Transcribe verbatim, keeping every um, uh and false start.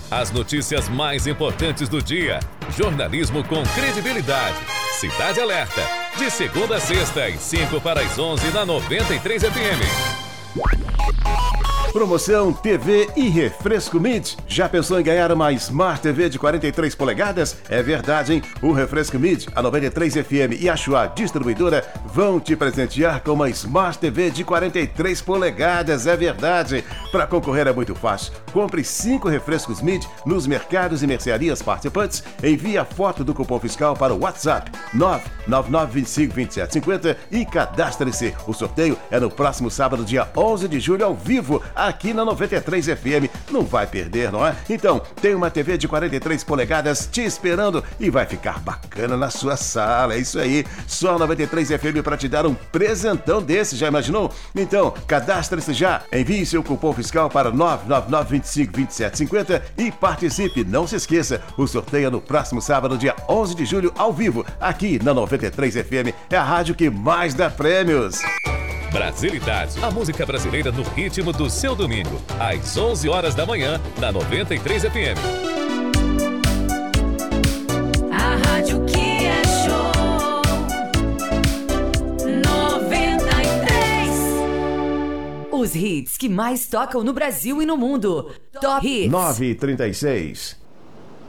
As notícias mais importantes do dia. Jornalismo com credibilidade. Cidade Alerta. De segunda a sexta, às cinco para as onze, na noventa e três F M. Promoção T V e Refresco Mid. Já pensou em ganhar uma Smart T V de quarenta e três polegadas? É verdade, hein? O Refresco Mid, a noventa e três F M e a Chua Distribuidora vão te presentear com uma Smart T V de quarenta e três polegadas. É verdade. Para concorrer é muito fácil. Compre cinco refrescos Mid nos mercados e mercearias participantes. Envie a foto do cupom fiscal para o WhatsApp nove nove nove, dois cinco, dois sete cinco zero e cadastre-se. O sorteio é no próximo sábado, dia onze de julho, ao vivo, aqui na noventa e três F M. Não vai perder, não é? Então, tem uma T V de quarenta e três polegadas te esperando e vai ficar bacana na sua sala. É isso aí. Só a noventa e três F M para te dar um presentão desse. Já imaginou? Então, cadastre-se já. Envie seu cupom fiscal para nove nove nove, dois cinco, dois sete cinco zero e participe. Não se esqueça, o sorteio é no próximo sábado, dia onze de julho, ao vivo, aqui na noventa e três F M. É a rádio que mais dá prêmios. Brasilidade, a música brasileira no ritmo do seu domingo, às onze horas da manhã, na noventa e três F M. A rádio que é show, noventa e três. Os hits que mais tocam no Brasil e no mundo. Top Hits. nove e trinta e seis.